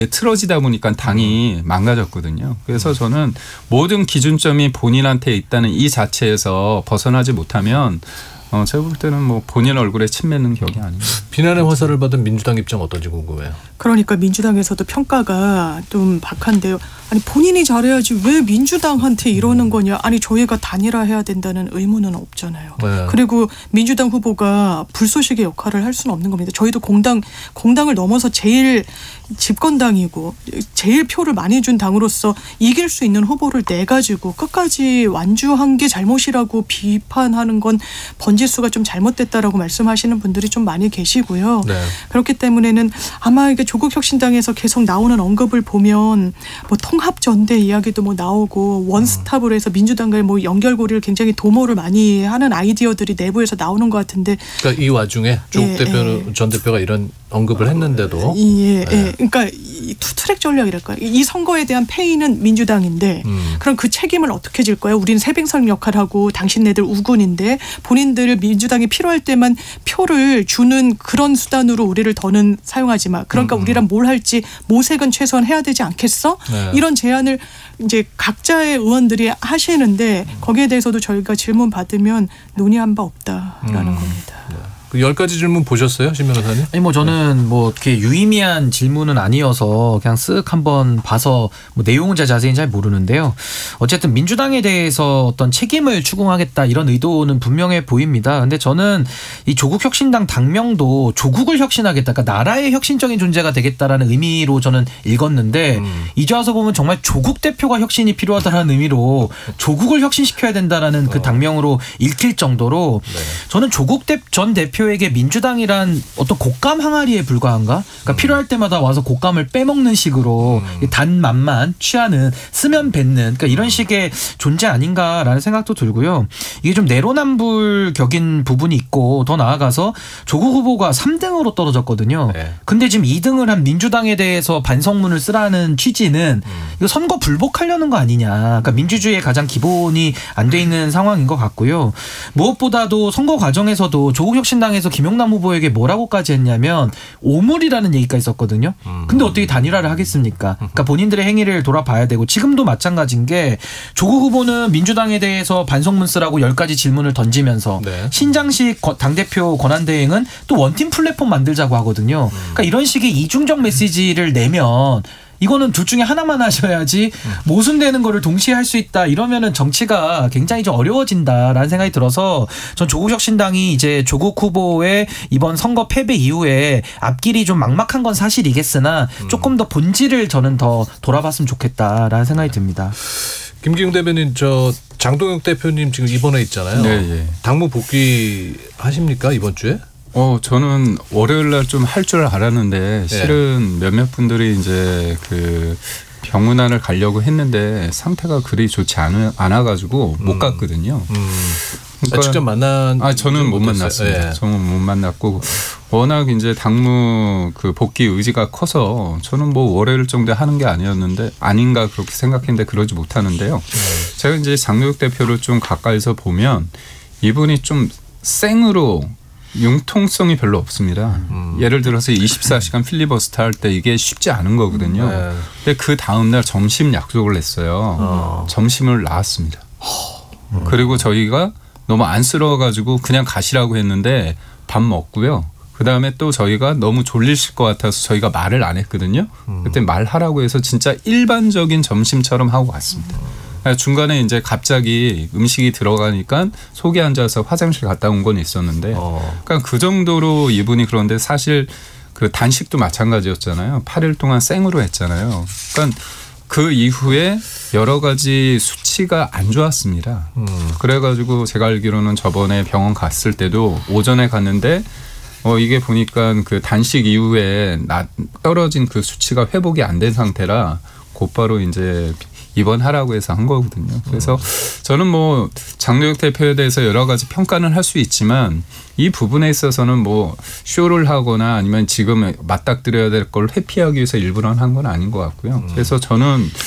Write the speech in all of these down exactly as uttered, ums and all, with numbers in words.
틀어지다 보니까 당이 망가졌거든요. 그래서 저는 모든 기준점이 본인한테 있다는 이 자체에서 벗어나지 못하면 어, 제가 볼 때는 뭐 본인 얼굴에 침 맺는 격이 아닙니다. 비난의 화살을 받은 민주당 입장 어떤지 궁금해요. 그러니까 민주당에서도 평가가 좀 박한데요. 아니 본인이 잘해야지 왜 민주당한테 이러는 거냐. 아니 저희가 단일화해야 된다는 의무는 없잖아요. 네. 그리고 민주당 후보가 불쏘시개 역할을 할 수는 없는 겁니다. 저희도 공당, 공당을 넘어서 제일 집권당이고 제일 표를 많이 준 당으로서 이길 수 있는 후보를 내가지고 끝까지 완주한 게 잘못이라고 비판하는 건 번지수가 좀 잘못됐다라고 말씀하시는 분들이 좀 많이 계시고요. 네. 그렇기 때문에는 아마 이게 조국혁신당에서 계속 나오는 언급을 보면 뭐 통합전대 이야기도 뭐 나오고 원스톱으로 해서 민주당과의 뭐 연결고리를 굉장히 도모를 많이 하는 아이디어들이 내부에서 나오는 것 같은데. 그러니까 이 와중에 조국 예, 대표 예. 전 대표가 이런 언급을 했는데도. 예, 네. 예. 그러니까 이 투트랙 전략이랄까요. 이 선거에 대한 페이는 민주당인데 음. 그럼 그 책임을 어떻게 질 거예요? 우리는 새빙선 역할하고 당신네들 우군인데 본인들 민주당이 필요할 때만 표를 주는 그런 수단으로 우리를 더는 사용하지 마. 그러니까 음. 우리랑 뭘 할지 모색은 최소한 해야 되지 않겠어? 네. 이런 제안을 이제 각자의 의원들이 하시는데 거기에 대해서도 저희가 질문 받으면 논의한 바 없다라는 음. 겁니다. 네. 그 열 가지 질문 보셨어요, 신 변호사님? 아니 뭐 저는 뭐 이렇게 유의미한 질문은 아니어서 그냥 쓱 한번 봐서 뭐 내용은 잘 자세히 잘 모르는데요. 어쨌든 민주당에 대해서 어떤 책임을 추궁하겠다 이런 의도는 분명해 보입니다. 근데 저는 이 조국혁신당 당명도 조국을 혁신하겠다, 그러니까 나라의 혁신적인 존재가 되겠다라는 의미로 저는 읽었는데 음. 이제 와서 보면 정말 조국 대표가 혁신이 필요하다는 의미로 조국을 혁신시켜야 된다라는 그 당명으로 읽힐 정도로 네. 저는 조국 전 대표 에게 민주당이란 어떤 곶감 항아리에 불과한가? 그러니까 음. 필요할 때마다 와서 곶감을 빼먹는 식으로 음. 단맛만 취하는, 쓰면 뱉는, 그러니까 이런 식의 존재 아닌가라는 생각도 들고요. 이게 좀 내로남불격인 부분이 있고 더 나아가서 조국 후보가 삼 등으로 떨어졌거든요. 네. 근데 지금 이 등을 한 민주당에 대해서 반성문을 쓰라는 취지는 음. 이거 선거 불복하려는 거 아니냐. 그러니까 민주주의의 가장 기본이 안 돼 있는 상황인 것 같고요. 무엇보다도 선거 과정에서도 조국 혁신당 에서 김용남 후보에게 뭐라고까지 했냐면 오물이라는 얘기가 있었거든요. 근데 어떻게 단일화를 하겠습니까? 그러니까 본인들의 행위를 돌아봐야 되고 지금도 마찬가지인 게 조국 후보는 민주당에 대해서 반성문 쓰라고 열 가지 질문을 던지면서 네. 신장식 당대표 권한대행은 또 원팀 플랫폼 만들자고 하거든요. 그러니까 이런 식의 이중적 메시지를 내면 이거는 둘 중에 하나만 하셔야지 모순되는 거를 동시에 할 수 있다. 이러면은 정치가 굉장히 좀 어려워진다라는 생각이 들어서 전 조국혁신당이 이제 조국 후보의 이번 선거 패배 이후에 앞길이 좀 막막한 건 사실이겠으나 조금 더 본질을 저는 더 돌아봤으면 좋겠다라는 생각이 듭니다. 김기웅 대변인, 저 장동혁 대표님 지금 입원해 있잖아요. 네, 네. 당무 복귀하십니까 이번 주에? 어, 저는 월요일 날 좀 할 줄 알았는데 실은 네. 몇몇 분들이 이제 그 병문안을 가려고 했는데 상태가 그리 좋지 않아, 않아가지고 못 갔거든요. 음. 그러니까 아, 직접 만난? 아, 저는 못 만났습니다. 네. 저는 못 만났고 워낙 이제 당무 그 복귀 의지가 커서 저는 뭐 월요일 정도에 하는 게 아니었는데 아닌가 그렇게 생각했는데 그러지 못하는데요. 네. 제가 이제 장동혁 대표를 좀 가까이서 보면 이분이 좀 생으로 융통성이 별로 없습니다. 음. 예를 들어서 이십사 시간 필리버스터 할 때 이게 쉽지 않은 거거든요. 네. 근데 그 다음날 점심 약속을 했어요. 어. 점심을 나왔습니다. 음. 그리고 저희가 너무 안쓰러워가지고 그냥 가시라고 했는데 밥 먹고요. 그다음에 또 저희가 너무 졸리실 것 같아서 저희가 말을 안 했거든요. 음. 그때 말하라고 해서 진짜 일반적인 점심처럼 하고 갔습니다. 음. 중간에 이제 갑자기 음식이 들어가니까 속에 앉아서 화장실 갔다 온 건 있었는데 어. 그러니까 그 정도로 이분이 그런데 사실 그 단식도 마찬가지였잖아요. 팔 일 동안 생으로 했잖아요. 그러니까 그 이후에 여러 가지 수치가 안 좋았습니다. 음. 그래가지고 제가 알기로는 저번에 병원 갔을 때도 오전에 갔는데 어 이게 보니까 그 단식 이후에 나 떨어진 그 수치가 회복이 안 된 상태라 곧바로 이제 입원하라고 해서 한 거거든요. 그래서 저는 뭐 장동혁 대표에 대해서 여러 가지 평가는 할 수 있지만 이 부분에 있어서는 뭐 쇼를 하거나 아니면 지금 맞닥뜨려야 될 걸 회피하기 위해서 일부러 한 건 아닌 것 같고요. 그래서 저는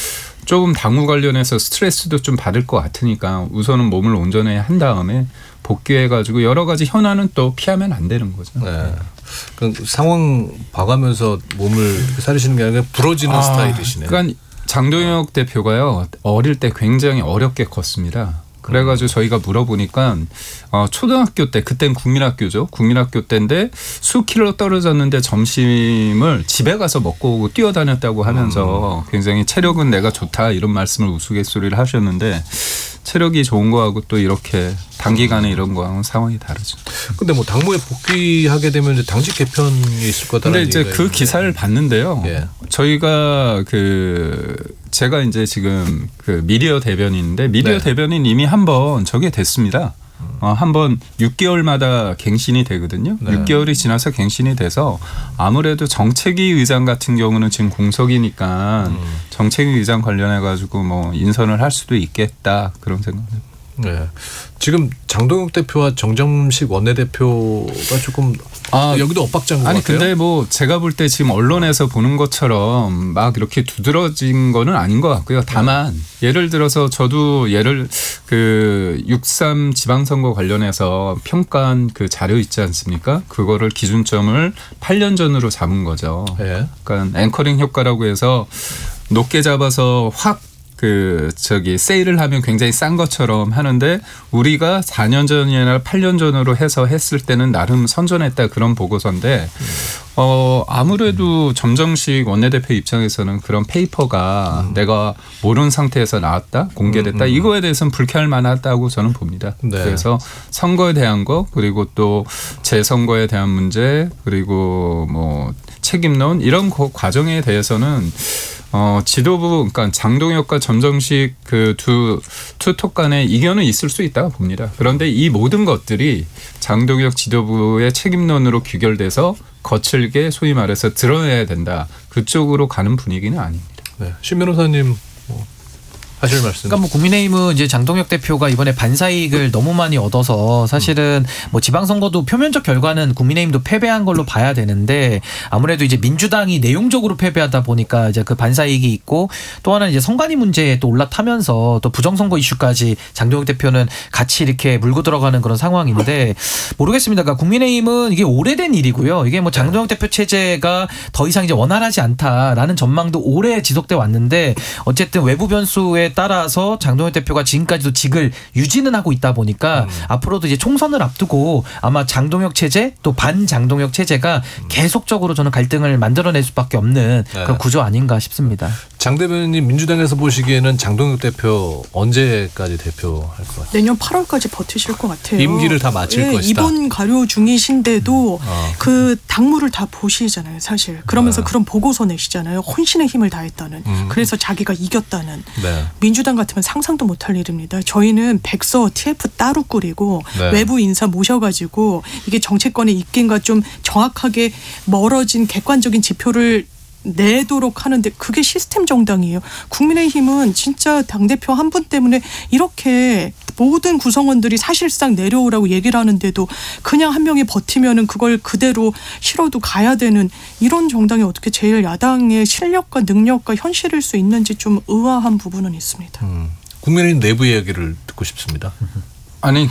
조금 당무 관련해서 스트레스도 좀 받을 것 같으니까 우선은 몸을 온전히 한 다음에 복귀해가지고 여러 가지 현안은 또 피하면 안 되는 거죠. 네. 그 상황 봐가면서 몸을 사리시는 게 아니라 부러지는 아, 스타일이시네요. 그러니까 장동혁 대표가요 어릴 때 굉장히 어렵게 컸습니다. 그래가지고 저희가 물어보니까 어, 초등학교 때 그땐 국민학교죠. 국민학교 때인데 수킬로 떨어졌는데 점심을 집에 가서 먹고 오고 뛰어다녔다고 하면서 굉장히 체력은 내가 좋다 이런 말씀을 우스갯소리를 하셨는데 체력이 좋은 거하고 또 이렇게 단기간에 이런 거하고는 상황이 다르죠. 근데 뭐 당무에 복귀하게 되면 이제 당직 개편이 있을 거다라는. 근데 이제 그 기사를 봤는데요. 예. 저희가 그 제가 이제 지금 그 미디어 대변인인데 미디어 네. 대변인 이미 한번 저게 됐습니다. 어, 한번 육 개월마다 갱신이 되거든요. 네. 육 개월이 지나서 갱신이 돼서 아무래도 정책위 의장 같은 경우는 지금 공석이니까 음. 정책위 의장 관련해 가지고 뭐 인선을 할 수도 있겠다 그런 생각입니다. 네. 지금 장동혁 대표와 정점식 원내대표가 조금 아, 여기도 엇박자인 것 아니 같아요. 근데 뭐 제가 볼 때 지금 언론에서 보는 것처럼 막 이렇게 두드러진 거는 아닌 것 같고요. 다만 네. 예를 들어서 저도 예를 그 육삼 지방선거 관련해서 평가한 그 자료 있지 않습니까? 그거를 기준점을 팔 년 전으로 잡은 거죠. 네. 그러니까 앵커링 효과라고 해서 높게 잡아서 확 그 저기 세일을 하면 굉장히 싼 것처럼 하는데 우리가 사 년 전이나 팔 년 전으로 해서 했을 때는 나름 선전했다 그런 보고서인데 어 아무래도 점정식 원내대표 입장에서는 그런 페이퍼가 음. 내가 모르는 상태에서 나왔다 공개됐다 음, 음. 이거에 대해서는 불쾌할 만하다고 저는 봅니다. 네. 그래서 선거에 대한 거 그리고 또 재선거에 대한 문제 그리고 뭐 책임론 이런 과정에 대해서는 어, 지도부, 그러니까 장동혁과 점정식 그 두 투톱 간의 이견은 있을 수 있다고 봅니다. 그런데 이 모든 것들이 장동혁 지도부의 책임론으로 귀결돼서 거칠게 소위 말해서 드러내야 된다. 그쪽으로 가는 분위기는 아닙니다. 네. 신 변호사님 뭐 하실 말씀. 그러니까 뭐 국민의힘은 이제 장동혁 대표가 이번에 반사이익을 너무 많이 얻어서 사실은 뭐 지방선거도 표면적 결과는 국민의힘도 패배한 걸로 봐야 되는데 아무래도 이제 민주당이 내용적으로 패배하다 보니까 이제 그 반사이익이 있고 또 하나는 이제 선관위 문제에 또 올라타면서 또 부정선거 이슈까지 장동혁 대표는 같이 이렇게 물고 들어가는 그런 상황인데 모르겠습니다. 그러니까 국민의힘은 이게 오래된 일이고요. 이게 뭐 장동혁 대표 체제가 더 이상 이제 원활하지 않다라는 전망도 오래 지속돼 왔는데 어쨌든 외부 변수에 따라서 장동혁 대표가 지금까지도 직을 유지는 하고 있다 보니까 음. 앞으로도 이제 총선을 앞두고 아마 장동혁 체제 또 반장동혁 체제가 음. 계속적으로 저는 갈등을 만들어낼 수밖에 없는 네. 그런 구조 아닌가 싶습니다. 장 대변인 민주당에서 보시기에는 장동혁 대표 언제까지 대표할 것 같아요? 내년 팔월까지 버티실 것 같아요. 임기를 다 마칠 네, 것이다. 이번 가료 중이신데도 음. 어. 그 당무를 다 보시잖아요. 사실. 그러면서 어. 그런 보고서 내시잖아요. 혼신의 힘을 다했다는. 음. 그래서 자기가 이겼다는. 네. 민주당 같으면 상상도 못할 일입니다. 저희는 백서 티에프 따로 꾸리고 네. 외부 인사 모셔가지고 이게 정치권의 입김과 좀 정확하게 멀어진 객관적인 지표를 내도록 하는데 그게 시스템 정당이에요. 국민의힘은 진짜 당대표 한 분 때문에 이렇게 모든 구성원들이 사실상 내려오라고 얘기를 하는데도 그냥 한 명이 버티면은 그걸 그대로 실어도 가야 되는 이런 정당이 어떻게 제일 야당의 실력과 능력과 현실일 수 있는지 좀 의아한 부분은 있습니다. 음, 국민의힘 내부 이야기를 듣고 싶습니다. 아니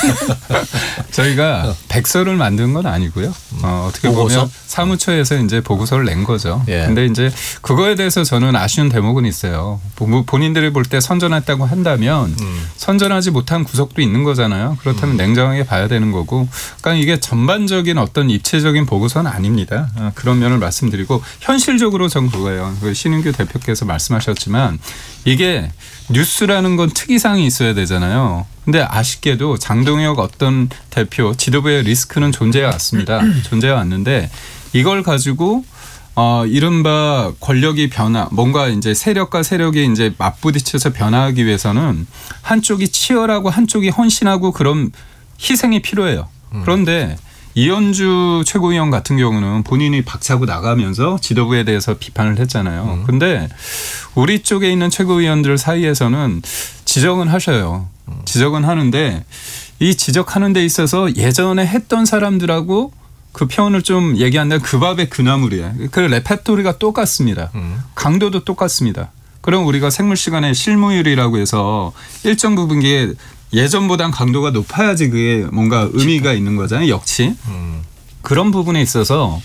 저희가 백서를 만든 건 아니고요. 어, 어떻게 보고서? 보면 사무처에서 이제 보고서를 낸 거죠. 예. 근데 이제 그거에 대해서 저는 아쉬운 대목은 있어요. 본인들이 볼 때 선전했다고 한다면 음. 선전하지 못한 구석도 있는 거잖아요. 그렇다면 음. 냉정하게 봐야 되는 거고. 그러니까 이게 전반적인 어떤 입체적인 보고서는 아닙니다. 어, 그런 면을 말씀드리고 현실적으로 전 그거예요. 신인규 대표께서 말씀하셨지만 이게 뉴스라는 건 특이사항이 있어야 되잖아요. 근데 아쉽게도 장동혁 어떤 대표 지도부의 리스크는 존재해 왔습니다. 존재해 왔는데 이걸 가지고 어, 이른바 권력이 변화, 뭔가 이제 세력과 세력이 이제 맞부딪혀서 변화하기 위해서는 한쪽이 치열하고 한쪽이 헌신하고 그런 희생이 필요해요. 그런데 이현주 최고위원 같은 경우는 본인이 박차고 나가면서 지도부에 대해서 비판을 했잖아요. 그런데 우리 쪽에 있는 최고위원들 사이에서는 지적은 하셔요. 지적은 하는데 이 지적하는 데 있어서 예전에 했던 사람들하고 그 표현을 좀 얘기한다면 그 밥의 그 나물이에요. 그 레퍼토리가 똑같습니다. 음. 강도도 똑같습니다. 그럼 우리가 생물 시간의 실무율이라고 해서 일정 부분에 예전보단 강도가 높아야지 그게 뭔가 의미가 있는 거잖아요. 역치. 음. 그런 부분에 있어서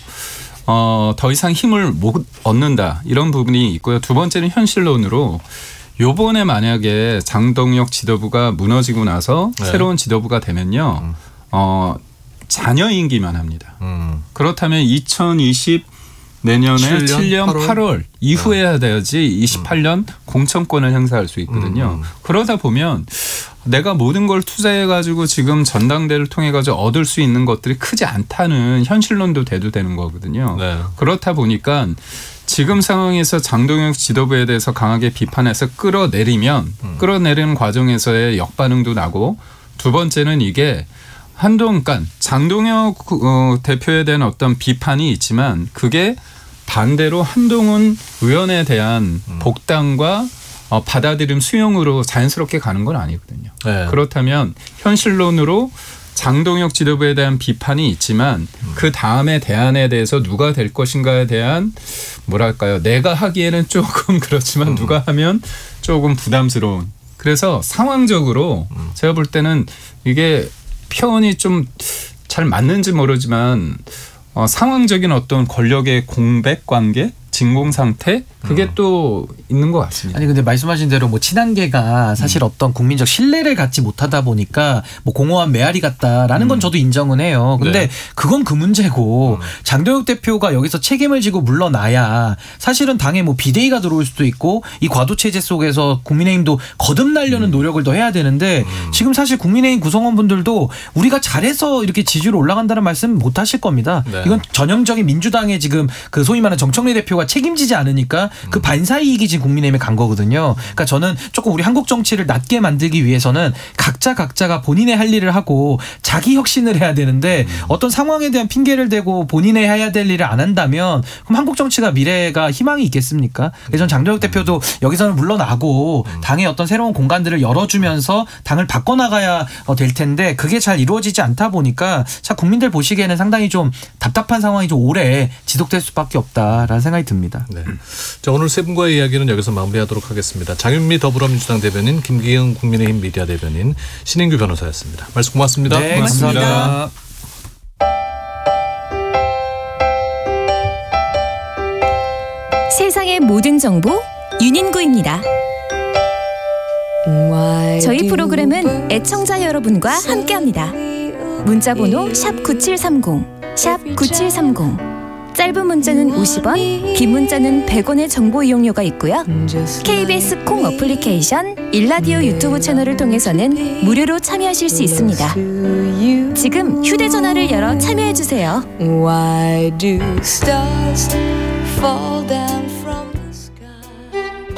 어, 더 이상 힘을 못 얻는다. 이런 부분이 있고요. 두 번째는 현실론으로 요번에 만약에 장동혁 지도부가 무너지고 나서 네. 새로운 지도부가 되면요. 음. 어, 자녀 임기만 합니다. 음. 그렇다면 이천이십 내년에 칠 년 팔월, 팔월 이후에 해야 돼야지 이십팔 년 음. 공천권을 행사할 수 있거든요. 음. 그러다 보면 내가 모든 걸 투자해가지고 지금 전당대를 통해가지고 얻을 수 있는 것들이 크지 않다는 현실론도 돼도 되는 거거든요. 네. 그렇다 보니까 지금 상황에서 장동혁 지도부에 대해서 강하게 비판해서 끌어내리면 음. 끌어내리는 과정에서의 역반응도 나고 두 번째는 이게 한동안 그러니까 장동혁 어, 대표에 대한 어떤 비판이 있지만 그게 반대로 한동훈 의원에 대한 음. 복당과 어, 받아들임 수용으로 자연스럽게 가는 건 아니거든요. 네. 그렇다면 현실론으로 장동혁 지도부에 대한 비판이 있지만 음. 그 다음에 대안에 대해서 누가 될 것인가에 대한 뭐랄까요. 내가 하기에는 조금 그렇지만 음. 누가 하면 조금 부담스러운. 그래서 상황적으로 음. 제가 볼 때는 이게 표현이 좀 잘 맞는지 모르지만 어, 상황적인 어떤 권력의 공백 관계, 진공 상태 그게 음. 또 있는 것 같습니다. 아니 근데 말씀하신 대로 뭐 친한계가 사실 음. 어떤 국민적 신뢰를 갖지 못하다 보니까 뭐 공허한 메아리 같다라는 건 음. 저도 인정은 해요. 근데 네. 그건 그 문제고 음. 장동혁 대표가 여기서 책임을 지고 물러나야 사실은 당에 뭐 비대위가 들어올 수도 있고 이 과도 체제 속에서 국민의힘도 거듭나려는 음. 노력을 더 해야 되는데 음. 지금 사실 국민의힘 구성원분들도 우리가 잘해서 이렇게 지지율 올라간다는 말씀 못 하실 겁니다. 네. 이건 전형적인 민주당의 지금 그 소위 말하는 정청래 대표가 책임지지 않으니까 그 반사이익이 지금 국민의힘에 간 거거든요. 그러니까 저는 조금 우리 한국 정치를 낮게 만들기 위해서는 각자 각자가 본인의 할 일을 하고 자기 혁신을 해야 되는데 음. 어떤 상황에 대한 핑계를 대고 본인의 해야 될 일을 안 한다면 그럼 한국 정치가 미래가 희망이 있겠습니까? 그래서 저는 장동혁 대표도 여기서는 물러나고 음. 당의 어떤 새로운 공간들을 열어주면서 당을 바꿔나가야 될 텐데 그게 잘 이루어지지 않다 보니까 자 국민들 보시기에는 상당히 좀 답답한 상황이 좀 오래 지속될 수밖에 없다라는 생각이 듭니다. 네. 자, 오늘 세 분과의 이야기는 여기서 마무리하도록 하겠습니다. 장윤미 더불어민주당 대변인, 김기영 국민의힘 미디어 대변인, 신인규 변호사였습니다. 말씀 고맙습니다. 네, 고맙습니다. 고맙습니다. 세상의 모든 정보 윤인구입니다. 저희 프로그램은 애청자 여러분과 함께합니다. 문자번호 샵 구칠삼공, 샵 구칠삼공. 짧은 문자는 오십 원, 긴 문자는 백 원의 정보 이용료가 있고요. 케이비에스 콩 어플리케이션, 일라디오 유튜브 채널을 통해서는 무료로 참여하실 수 있습니다. 지금 휴대전화를 열어 참여해주세요. Why do stars fall down from the sky?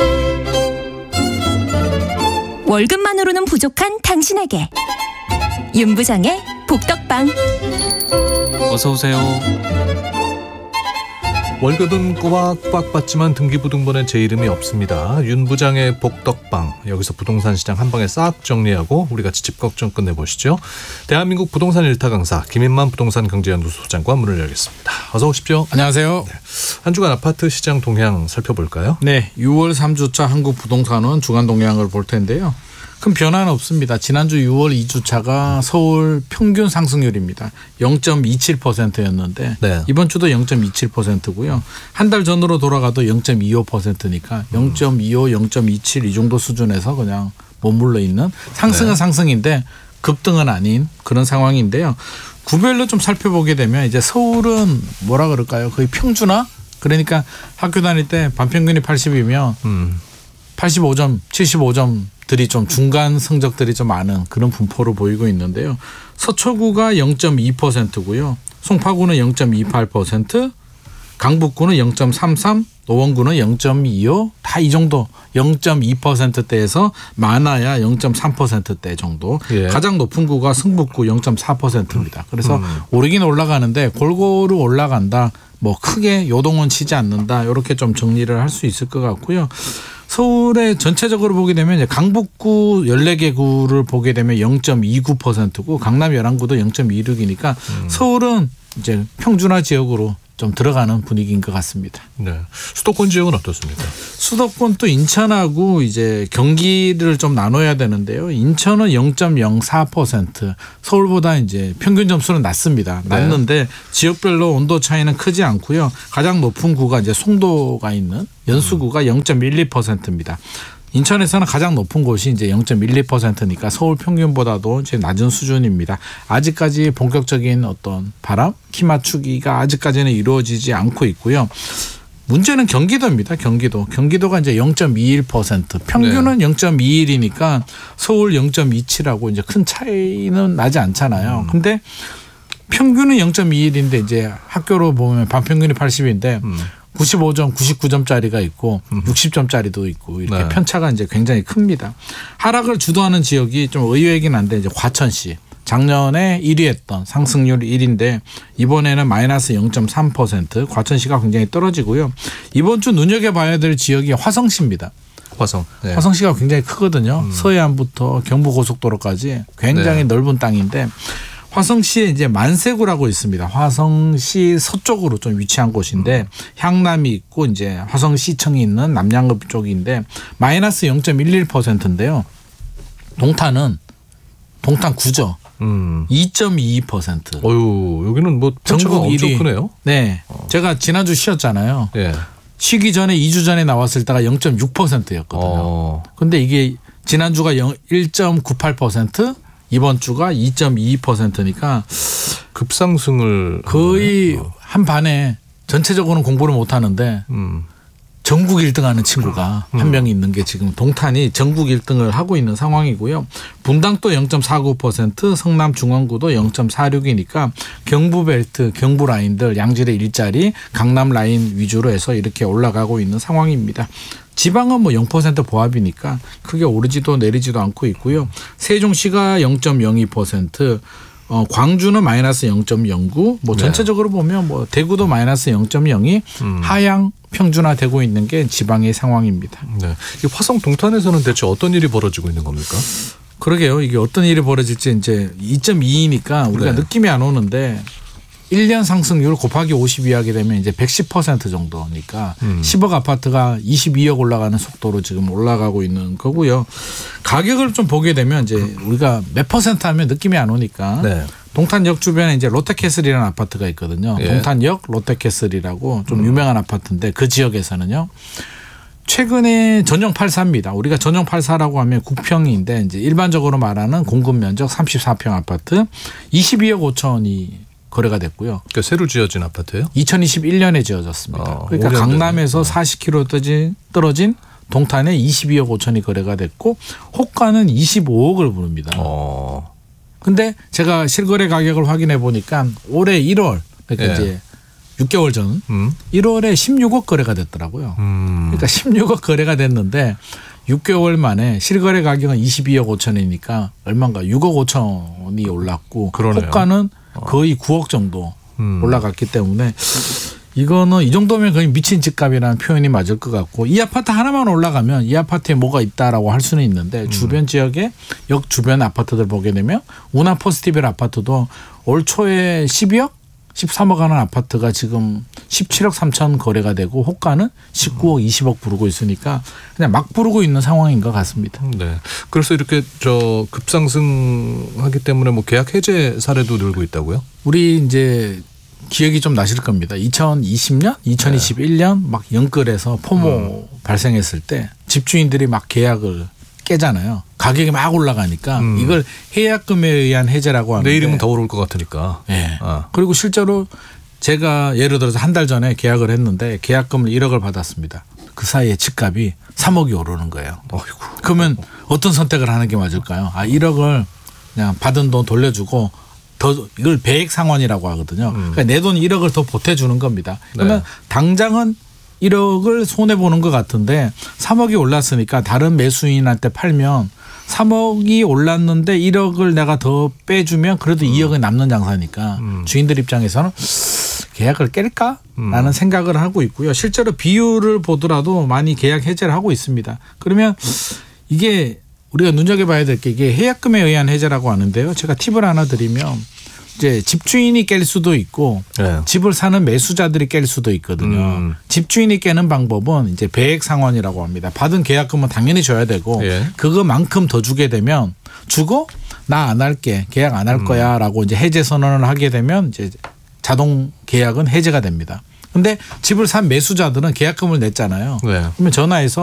월급만으로는 부족한 당신에게 윤부장의 복덕방. 어서 오세요. 월급은 꼬박꼬박 받지만 등기부등본에 제 이름이 없습니다. 윤 부장의 복덕방. 여기서 부동산 시장 한 방에 싹 정리하고 우리 같이 집 걱정 끝내보시죠. 대한민국 부동산 일타 강사 김인만 부동산 경제연구소 소장과 문을 열겠습니다. 어서 오십시오. 안녕하세요. 네. 한 주간 아파트 시장 동향 살펴볼까요? 네. 유월 삼 주차 한국 부동산원 주간 동향을 볼 텐데요. 큰 변화는 없습니다. 지난주 유월 이 주차가 서울 평균 상승률입니다. 영 점 이칠 퍼센트였는데 네. 이번 주도 영 점 이칠 퍼센트고요. 한 달 전으로 돌아가도 영 점 이오 퍼센트니까 영 점 이오, 영 점 이칠 이 정도 수준에서 그냥 머물러 있는 상승은 네. 상승인데 급등은 아닌 그런 상황인데요. 구별로 좀 살펴보게 되면 이제 서울은 뭐라 그럴까요? 거의 평준화? 그러니까 학교 다닐 때 반평균이 팔십이면 음. 팔십오 점, 칠십오 점 들이 좀 중간 성적들이 좀 많은 그런 분포로 보이고 있는데요. 서초구가 영 점 이 퍼센트고요. 송파구는 영 점 이팔 퍼센트, 강북구는 영 점 삼삼, 노원구는 영 점 이오, 다 이 정도 영 점 이 퍼센트대에서 많아야 영 점 삼 퍼센트대 정도. 예. 가장 높은 구가 승북구 영 점 사 퍼센트입니다. 그래서 음. 오르긴 올라가는데 골고루 올라간다. 뭐 크게 요동은 치지 않는다. 이렇게 좀 정리를 할 수 있을 것 같고요. 서울의 전체적으로 보게 되면 이제 강북구 열네 개 구를 보게 되면 영 점 이구 퍼센트고 강남 열한 구도 영 점 이육이니까 음. 서울은 이제 평준화 지역으로 좀 들어가는 분위기인 것 같습니다. 네. 수도권 지역은 어떻습니까? 수도권 또 인천하고 이제 경기를 좀 나눠야 되는데요. 인천은 영 점 영사 퍼센트, 서울보다 이제 평균 점수는 낮습니다. 낮는데 네. 지역별로 온도 차이는 크지 않고요. 가장 높은 구가 이제 송도가 있는 연수구가 영 점 일이 퍼센트입니다. 인천에서는 가장 높은 곳이 이제 영 점 일이 퍼센트니까 서울 평균보다도 이제 낮은 수준입니다. 아직까지 본격적인 어떤 바람, 키 맞추기가 아직까지는 이루어지지 않고 있고요. 문제는 경기도입니다. 경기도. 경기도가 이제 영 점 이일 퍼센트, 평균은 네. 영 점 이일이니까 서울 영 점 이칠하고 이제 큰 차이는 나지 않잖아요. 음. 근데 평균은 영 점 이일인데 이제 학교로 보면 반평균이 팔십인데 음. 구십오 점, 구십구 점짜리가 있고 육십 점짜리도 있고 이렇게 네. 편차가 이제 굉장히 큽니다. 하락을 주도하는 지역이 좀 의외이긴 한데 이제 과천시. 작년에 일 위 했던 상승률 일인데 이번에는 마이너스 영 점 삼 퍼센트, 과천시가 굉장히 떨어지고요. 이번 주 눈여겨봐야 될 지역이 화성시입니다. 화성. 네. 화성시가 굉장히 크거든요. 음. 서해안부터 경부고속도로까지 굉장히 네. 넓은 땅인데 화성시에 이제 만세구라고 있습니다. 화성시 서쪽으로 좀 위치한 곳인데 음. 향남이 있고 이제 화성시청이 있는 남양급 쪽인데 마이너스 영 점 일일 퍼센트인데요. 동탄은 동탄 구죠. 음. 이 점 이이 퍼센트. 어유 여기는 뭐 편차가 엄청 크네요. 네, 어. 제가 지난주 쉬었잖아요. 네. 쉬기 전에 이 주 전에 나왔을 때가 영 점 육 퍼센트였거든요. 그런데 어. 이게 지난주가 일 점 구팔 퍼센트, 이번 주가 이 점 이이 퍼센트니까 급상승을 거의 어. 한 반에 전체적으로는 공부를 못 하는데 음. 전국 일 등 하는 친구가 음. 한 명이 있는 게 지금 동탄이 전국 일 등을 하고 있는 상황이고요. 분당도 영 점 사구 퍼센트, 성남 중원구도 영 점 사육이니까 경부벨트, 경부라인들 양질의 일자리, 강남 라인 위주로 해서 이렇게 올라가고 있는 상황입니다. 지방은 뭐 영 퍼센트 보합이니까 크게 오르지도 내리지도 않고 있고요. 세종시가 영 점 영이 퍼센트, 어, 광주는 마이너스 영 점 영구, 뭐 전체적으로 네. 보면 뭐 대구도 마이너스 영 점 영이 음. 하향 평준화되고 있는 게 지방의 상황입니다. 네. 이 화성 동탄에서는 대체 어떤 일이 벌어지고 있는 겁니까? 그러게요. 이게 어떤 일이 벌어질지 이제 이 점 이이니까 우리가 네. 느낌이 안 오는데 일 년 상승률 곱하기 오십이 하게 되면 이제 백십 퍼센트 정도니까 음. 십억 아파트가 이십이억 올라가는 속도로 지금 올라가고 있는 거고요. 가격을 좀 보게 되면 이제 우리가 몇 퍼센트 하면 느낌이 안 오니까 네. 동탄역 주변에 이제 롯데캐슬이라는 아파트가 있거든요. 예. 동탄역 롯데캐슬이라고 좀 음. 유명한 아파트인데 그 지역에서는요. 최근에 전용 팔사입니다. 우리가 전용 팔사라고 하면 국평인데 이제 일반적으로 말하는 공급 면적 삼십사 평 아파트 이십이억 오천이 거래가 됐고요. 그러니까 새로 지어진 아파트예요? 이천이십일 년에 지어졌습니다. 어, 그러니까 강남에서 어. 사십 킬로미터 떨어진 동탄에 이십이억 오천이 거래가 됐고 호가는 이십오억을 부릅니다. 어. 근데 제가 실거래 가격을 확인해 보니까 올해 일월 그러니까 예. 이제 육 개월 전 음. 일월에 십육억 거래가 됐더라고요. 음. 그러니까 십육억 거래가 됐는데 육 개월 만에 실거래 가격은 이십이억 오천이니까 얼마인가 육억 오천이 올랐고 그러네요. 호가는 거의 구억 정도 음. 올라갔기 때문에 이거는 이 정도면 거의 미친 집값이라는 표현이 맞을 것 같고 이 아파트 하나만 올라가면 이 아파트에 뭐가 있다라고 할 수는 있는데 음. 주변 지역에 역 주변 아파트들 보게 되면 운하 포스티벨 아파트도 올 초에 십이억 십삼억 하는 아파트가 지금 십칠억 삼천 거래가 되고 호가는 십구억 이십억 부르고 있으니까 그냥 막 부르고 있는 상황인 것 같습니다. 네. 그래서 이렇게 저 급상승하기 때문에 뭐 계약 해제 사례도 늘고 있다고요? 우리 이제 기억이 좀 나실 겁니다. 이천이십 년, 이천이십일 년 네. 막 영끌에서 포모 음. 발생했을 때 집주인들이 막 계약을 깨잖아요. 가격이 막 올라가니까 음. 이걸 해약금에 의한 해제라고 하는데 내일이면 더 오를 것 같으니까. 네. 아. 그리고 실제로 제가 예를 들어서 한 달 전에 계약을 했는데 계약금을 일억을 받았습니다. 그 사이에 집값이 삼억이 오르는 거예요. 어이구. 그러면 어떤 선택을 하는 게 맞을까요? 아 일억을 그냥 받은 돈 돌려주고 더 이걸 배액 상환이라고 하거든요. 음. 그러니까 내 돈 일억을 더 보태주는 겁니다. 그러면 네. 당장은 일억을 손해보는 것 같은데 삼억이 올랐으니까 다른 매수인한테 팔면 삼억이 올랐는데 일억을 내가 더 빼주면 그래도 음. 이억이 남는 장사니까 음. 주인들 입장에서는 계약을 깰까? 라는 음. 생각을 하고 있고요. 실제로 비율을 보더라도 많이 계약 해제를 하고 있습니다. 그러면 이게 우리가 눈여겨봐야 될 게 이게 해약금에 의한 해제라고 하는데요. 제가 팁을 하나 드리면 이제 집주인이 깰 수도 있고 네. 집을 사는 매수자들이 깰 수도 있거든요. 음. 집주인이 깨는 방법은 이제 배액 상환이라고 합니다. 받은 계약금은 당연히 줘야 되고 예. 그거만큼 더 주게 되면 주고 나 안 할게 계약 안 할 음. 거야라고 이제 해제 선언을 하게 되면 이제 자동 계약은 해제가 됩니다. 근데 집을 산 매수자들은 계약금을 냈잖아요. 네. 그러면 전화해서